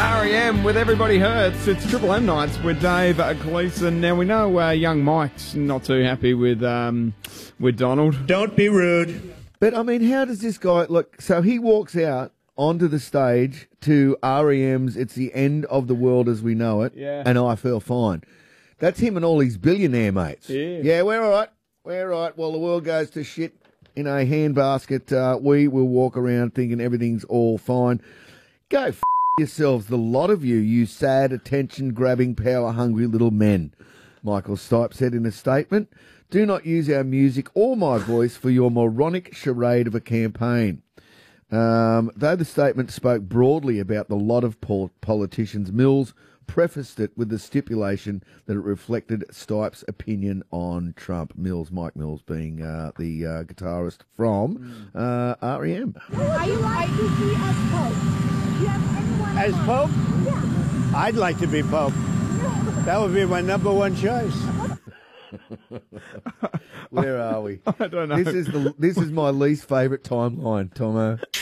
R.E.M. with Everybody Hurts. It's Triple M Nights with Dave Gleeson. Now, we know young Mike's not too happy with Donald. Don't be rude. But, I mean, how does this guy... Look, so he walks out onto the stage to R.E.M.'s It's the End of the World as We Know It, and I Feel Fine. That's him and all his billionaire mates. Yeah, we're all right. We're all right. While the world goes to shit in a handbasket, we will walk around thinking everything's all fine. Go f*** yourselves, the lot of you, you sad, attention-grabbing, power-hungry little men. Michael Stipe said in a statement, do not use our music or my voice for your moronic charade of a campaign. Though the statement spoke broadly about the lot of politicians, Mills prefaced it with the stipulation that it reflected Stipe's opinion on Trump. Mike Mills being the guitarist from R.E.M. Are you like to see as Pope? Do you have anyone As Pope? Yeah. I'd like to be Pope. That would be my number one choice. Where are we? I don't know. This is my least favourite timeline, Tomo.